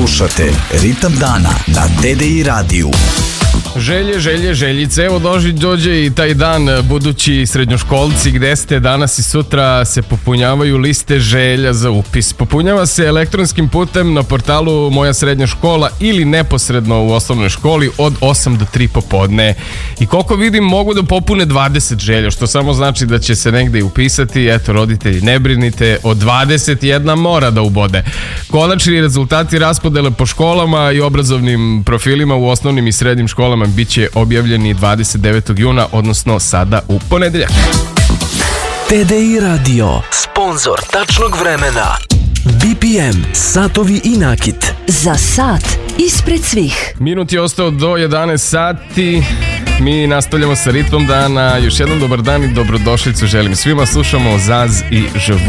Slušate Ritam dana na TDI radiju. Željice, evo dođe i taj dan, budući srednjoškolci, gde ste danas i sutra se popunjavaju liste želja za upis. Popunjava se elektronskim putem na portalu Moja srednja škola ili neposredno u osnovnoj školi od 8 do 3 popodne. I koliko vidim, mogu da popune 20 želja, što samo znači da će se negde i upisati. Eto, roditelji, ne brinite, od 21 mora da ubode. Konačni rezultati raspodele po školama i obrazovnim profilima u osnovnim i srednjim školama biće objavljeni 29. juna, odnosno sada u ponedeljak. TDI radio, sponzor tačnog vremena. BPM, satovi i nakit. Za sat ispred svih. Minut je ostao do 11 sati. Mi nastavljamo sa ritmom dana. Još jednom dobar dan i dobrodošlicu želim svima. Slušamo Zaz i Žavu.